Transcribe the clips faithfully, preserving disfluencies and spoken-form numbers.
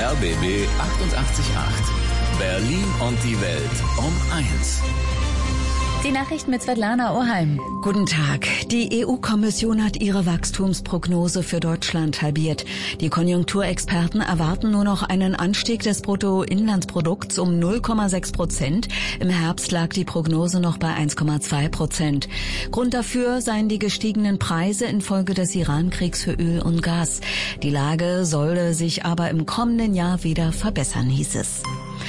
R B B achtundachtzig Komma acht. Berlin und die Welt um eins. Die Nachrichten mit Svetlana Oheim. Guten Tag. Die E U-Kommission hat ihre Wachstumsprognose für Deutschland halbiert. Die Konjunkturexperten erwarten nur noch einen Anstieg des Bruttoinlandsprodukts um null Komma sechs Prozent. Im Herbst lag die Prognose noch bei eins Komma zwei Prozent. Grund dafür seien die gestiegenen Preise infolge des Iran-Kriegs für Öl und Gas. Die Lage solle sich aber im kommenden Jahr wieder verbessern, hieß es.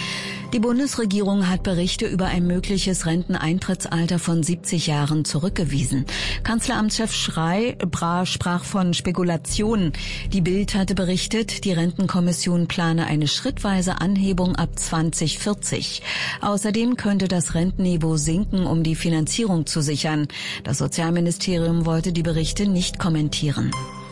Die Bundesregierung hat Berichte über ein mögliches Renteneintrittsalter von siebzig Jahren zurückgewiesen. Kanzleramtschef Schrey sprach von Spekulationen. Die Bild hatte berichtet, die Rentenkommission plane eine schrittweise Anhebung ab zwanzig vierzig. Außerdem könnte das Rentenniveau sinken, um die Finanzierung zu sichern. Das Sozialministerium wollte die Berichte nicht kommentieren.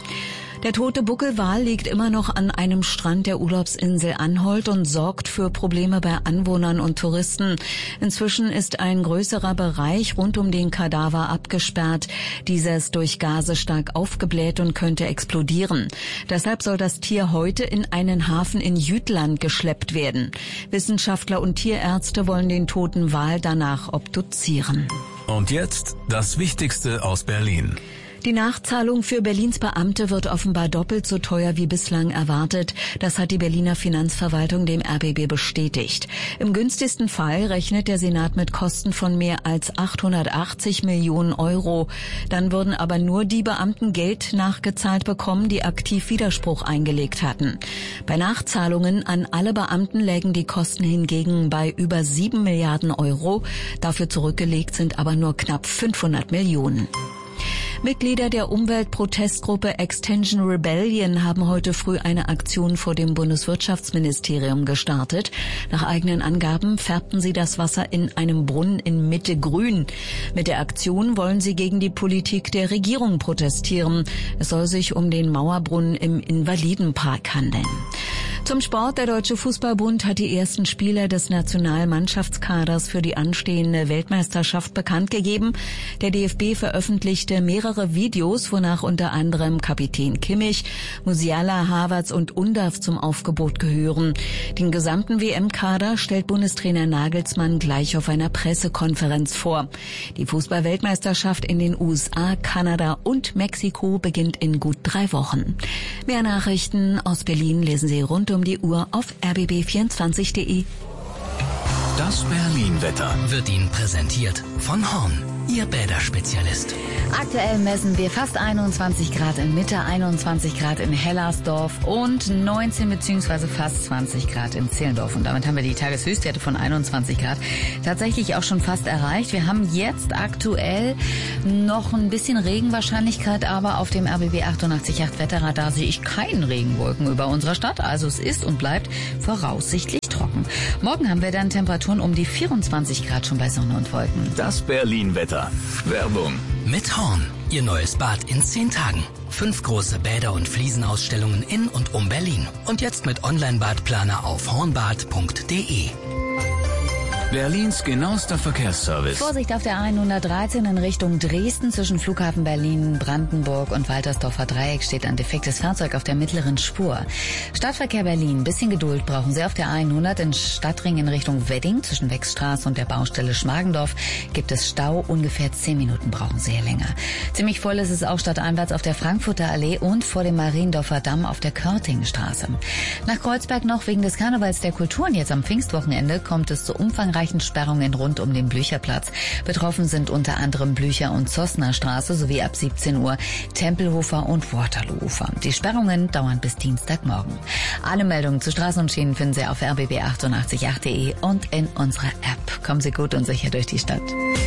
Der tote Buckelwal liegt immer noch an einem Strand der Urlaubsinsel Anholt und sorgt für Probleme bei Anwohnern und Touristen. Inzwischen ist ein größerer Bereich rund um den Kadaver abgesperrt. Dieser ist durch Gase stark aufgebläht und könnte explodieren. Deshalb soll das Tier heute in einen Hafen in Jütland geschleppt werden. Wissenschaftler und Tierärzte wollen den toten Wal danach obduzieren. Und jetzt das Wichtigste aus Berlin. Die Nachzahlung für Berlins Beamte wird offenbar doppelt so teuer wie bislang erwartet. Das hat die Berliner Finanzverwaltung dem R B B bestätigt. Im günstigsten Fall rechnet der Senat mit Kosten von mehr als achthundertachtzig Millionen Euro. Dann würden aber nur die Beamten Geld nachgezahlt bekommen, die aktiv Widerspruch eingelegt hatten. Bei Nachzahlungen an alle Beamten lägen die Kosten hingegen bei über sieben Milliarden Euro. Dafür zurückgelegt sind aber nur knapp fünfhundert Millionen. Mitglieder der Umweltprotestgruppe Extinction Rebellion haben heute früh eine Aktion vor dem Bundeswirtschaftsministerium gestartet. Nach eigenen Angaben färbten sie das Wasser in einem Brunnen in Mitte grün. Mit der Aktion wollen sie gegen die Politik der Regierung protestieren. Es soll sich um den Mauerbrunnen im Invalidenpark handeln. Zum Sport. Der Deutsche Fußballbund hat die ersten Spieler des Nationalmannschaftskaders für die anstehende Weltmeisterschaft bekannt gegeben. Der D F B veröffentlichte mehrere Videos, wonach unter anderem Kapitän Kimmich, Musiala, Havertz und Undav zum Aufgebot gehören. Den gesamten W M-Kader stellt Bundestrainer Nagelsmann gleich auf einer Pressekonferenz vor. Die Fußball-Weltmeisterschaft in den U S A, Kanada und Mexiko beginnt in gut drei Wochen. Mehr Nachrichten aus Berlin lesen Sie rund um die Uhr auf r b b vierundzwanzig punkt de. Das Berlin-Wetter wird Ihnen präsentiert von Horn, Ihr Bäderspezialist. Aktuell messen wir fast einundzwanzig Grad in Mitte, einundzwanzig Grad in Hellersdorf und neunzehn bzw. fast zwanzig Grad in Zehlendorf. Und damit haben wir die Tageshöchstwerte von einundzwanzig Grad tatsächlich auch schon fast erreicht. Wir haben jetzt aktuell noch ein bisschen Regenwahrscheinlichkeit, aber auf dem R B B achtundachtzig Komma acht Wetterradar sehe ich keine Regenwolken über unserer Stadt. Also es ist und bleibt voraussichtlich trocken. Morgen haben wir dann Temperaturen um die vierundzwanzig Grad schon bei Sonne und Wolken. Das Berlin-Wetter. Werbung. Mit Horn, Ihr neues Bad in zehn Tagen. Fünf große Bäder- und Fliesenausstellungen in und um Berlin. Und jetzt mit Online-Badplaner auf hornbad punkt de. Berlins genauester Verkehrsservice. Vorsicht auf der hundertdreizehn in Richtung Dresden zwischen Flughafen Berlin, Brandenburg und Waltersdorfer Dreieck steht ein defektes Fahrzeug auf der mittleren Spur. Stadtverkehr Berlin, bisschen Geduld brauchen Sie auf der hundert in Stadtring in Richtung Wedding zwischen Wechstraße und der Baustelle Schmargendorf gibt es Stau, ungefähr zehn Minuten brauchen Sie hier länger. Ziemlich voll ist es auch stadteinwärts auf der Frankfurter Allee und vor dem Mariendorfer Damm auf der Körtingstraße. Nach Kreuzberg noch wegen des Karnevals der Kulturen jetzt am Pfingstwochenende kommt es zu umfangreichen Sperrungen rund um den Blücherplatz. Betroffen sind unter anderem Blücher- und Zossner Straße sowie ab siebzehn Uhr Tempelhofer und Waterloo-Ufer. Die Sperrungen dauern bis Dienstagmorgen. Alle Meldungen zu Straßenschäden finden Sie auf r b b achtundachtzig Komma acht punkt de und in unserer App. Kommen Sie gut und sicher durch die Stadt.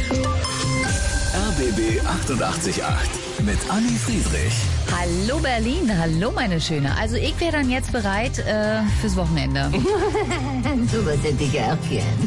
R B B achtundachtzig Komma acht mit Anni Friedrich. Hallo Berlin, hallo meine Schöne. Also ich wäre dann jetzt bereit äh, fürs Wochenende. Du bist ein dicker Äffchen.